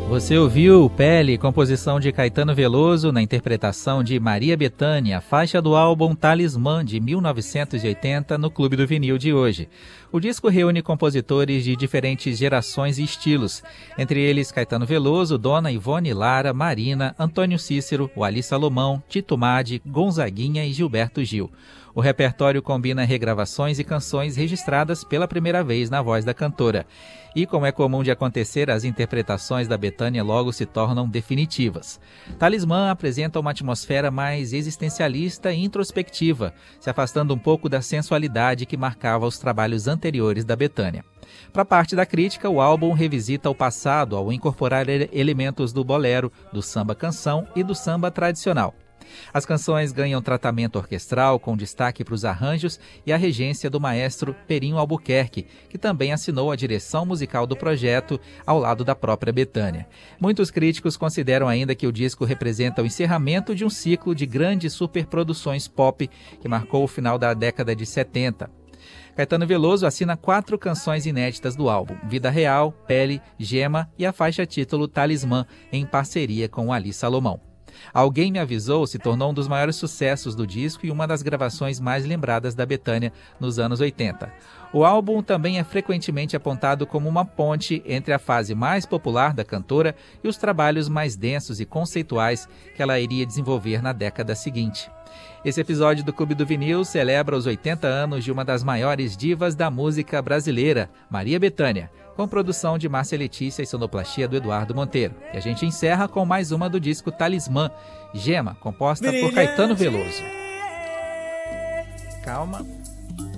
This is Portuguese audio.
Você ouviu Pele, composição de Caetano Veloso, na interpretação de Maria Bethânia, faixa do álbum Talismã, de 1980, no Clube do Vinil de hoje. O disco reúne compositores de diferentes gerações e estilos, entre eles Caetano Veloso, Dona Ivone Lara, Marina, Antônio Cícero, Wally Salomão, Tito Madi, Gonzaguinha e Gilberto Gil. O repertório combina regravações e canções registradas pela primeira vez na voz da cantora. E, como é comum de acontecer, as interpretações da Bethânia logo se tornam definitivas. Talismã apresenta uma atmosfera mais existencialista e introspectiva, se afastando um pouco da sensualidade que marcava os trabalhos anteriores da Bethânia. Para parte da crítica, o álbum revisita o passado ao incorporar elementos do bolero, do samba-canção e do samba tradicional. As canções ganham tratamento orquestral, com destaque para os arranjos e a regência do maestro Perinho Albuquerque, que também assinou a direção musical do projeto, ao lado da própria Bethânia. Muitos críticos consideram ainda que o disco representa o encerramento de um ciclo de grandes superproduções pop que marcou o final da década de 70. Caetano Veloso assina 4 canções inéditas do álbum: Vida Real, Pele, Gema e a faixa título Talismã, em parceria com Wally Salomão. Alguém Me Avisou se tornou um dos maiores sucessos do disco e uma das gravações mais lembradas da Bethânia nos anos 80. O álbum também é frequentemente apontado como uma ponte entre a fase mais popular da cantora e os trabalhos mais densos e conceituais que ela iria desenvolver na década seguinte. Esse episódio do Clube do Vinil celebra os 80 anos de uma das maiores divas da música brasileira, Maria Bethânia, com produção de Márcia Letícia e sonoplastia do Eduardo Monteiro. E a gente encerra com mais uma do disco Talismã, Gema, composta por Caetano Veloso. Calma.